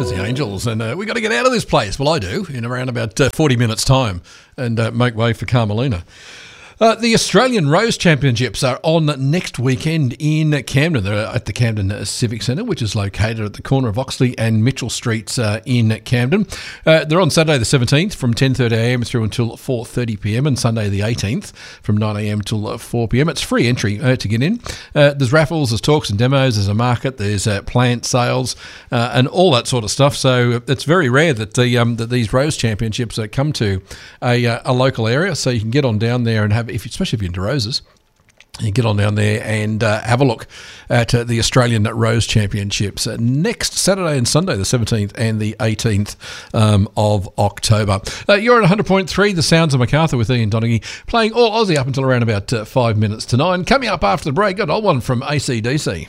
There's the Angels, and we got to get out of this place. Well, I do, in around about 40 minutes' time, and make way for Carmelina. The Australian Rose Championships are on next weekend in Camden. They're at the Camden Civic Centre, which is located at the corner of Oxley and Mitchell Streets in Camden. They're on Saturday the 17th from 10:30am through until 4:30pm, and Sunday the 18th from 9am till 4pm. It's free entry to get in. There's raffles, there's talks and demos, there's a market, there's plant sales and all that sort of stuff. So it's very rare that that these Rose Championships come to a local area, so you can get on down there and have, especially if you're into roses, you get on down there and have a look at the Australian Rose Championships next Saturday and Sunday, the 17th and the 18th of October. You're at 100.3, The Sounds of Macarthur with Ian Donaghy, playing all Aussie up until around about 5 minutes to 9. Coming up after the break, got an old one from AC/DC.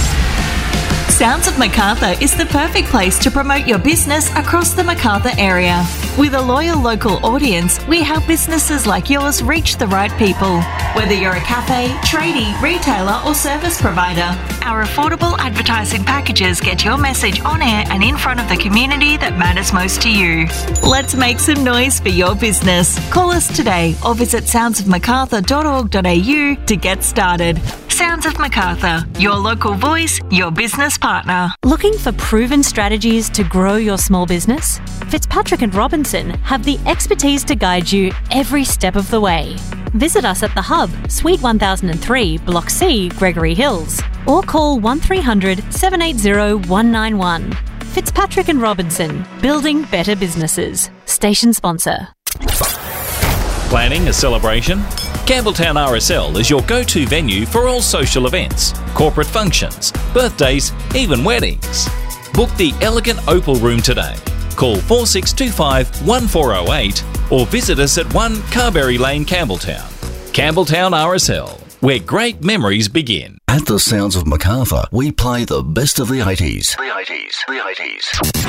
Sounds of Macarthur is the perfect place to promote your business across the Macarthur area. With a loyal local audience, we help businesses like yours reach the right people. Whether you're a cafe, tradie, retailer or service provider, our affordable advertising packages get your message on air and in front of the community that matters most to you. Let's make some noise for your business. Call us today or visit soundsofmacarthur.org.au to get started. Sounds of Macarthur, your local voice, your business partner. Looking for proven strategies to grow your small business? Fitzpatrick and Robinson have the expertise to guide you every step of the way. Visit us at The Hub, Suite 1003, Block C, Gregory Hills, or call 1300 780 191. Fitzpatrick and Robinson, building better businesses. Station sponsor. Planning a celebration? Campbelltown RSL is your go-to venue for all social events, corporate functions, birthdays, even weddings. Book the elegant Opal Room today. Call 4625 1408 or visit us at 1 Carberry Lane, Campbelltown. Campbelltown RSL, where great memories begin. At the Sounds of Macarthur, we play the best of the 80s. The 80s.